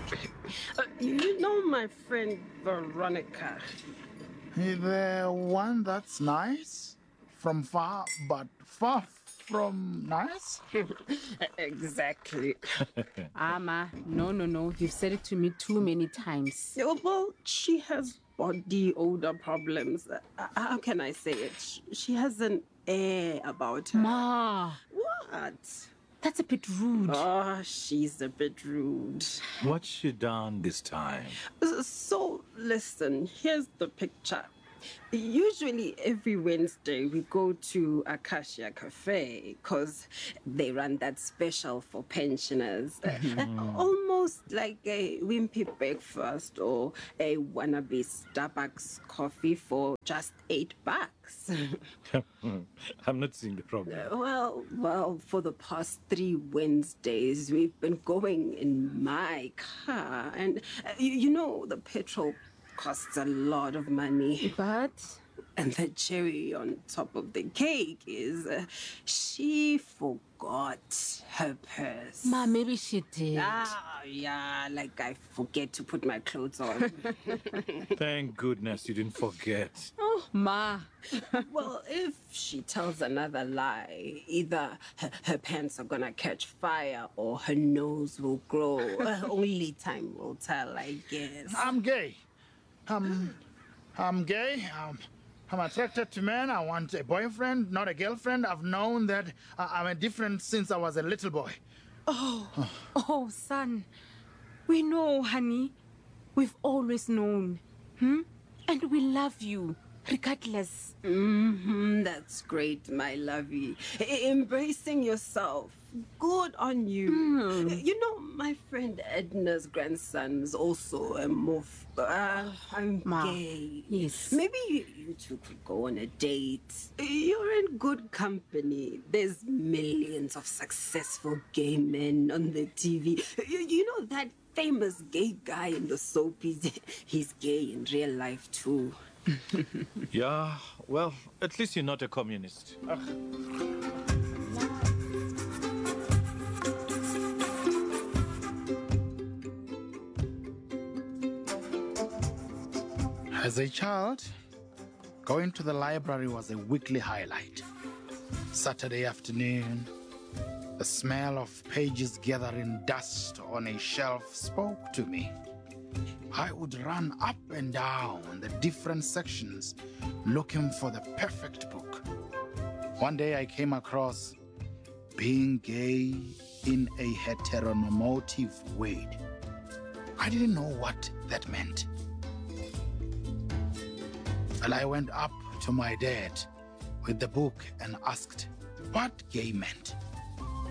You know my friend Veronica? The one that's nice? From far, but far from nice? Exactly. Ma, no. You've said it to me too many times. Well, she has body odor problems. How can I say it? She has an air about her. Ma, What? that's a bit rude. Oh, she's a bit rude. What's she done this time? So, listen, here's the picture. Usually every Wednesday we go to Acacia Cafe because they run that special for pensioners. Almost like a wimpy breakfast or a wannabe Starbucks coffee for just $8. I'm not seeing the problem. Well, for the past 3 Wednesdays we've been going in my car, and you know the petrol costs a lot of money. But And the cherry on top of the cake is she forgot her purse. Ma, maybe she did. Yeah, like I forget to put my clothes on. Thank goodness you didn't forget. Oh, Ma. Well, if she tells another lie, either her pants are gonna catch fire or her nose will grow. Only time will tell, I guess. I'm gay. I'm gay. I'm attracted to men. I want a boyfriend, not a girlfriend. I've known that I'm different since I was a little boy. Oh, son. We know, honey. We've always known. And we love you, regardless. That's great, my lovey. Embracing yourself. Good on you. You know, my friend Edna's grandson is also a moof. I'm Ma. gay. Yes. Maybe you two could go on a date. You're in good company. There's millions of successful gay men on the TV. You know that famous gay guy in the soapies? He's gay in real life too. Yeah, well, at least you're not a communist. As a child, going to the library was a weekly highlight. Saturday afternoon, the smell of pages gathering dust on a shelf spoke to me. I would run up and down the different sections looking for the perfect book. One day I came across Being Gay in a Heteronormative Way. I didn't know what that meant. Well, I went up to my dad with the book and asked what gay meant.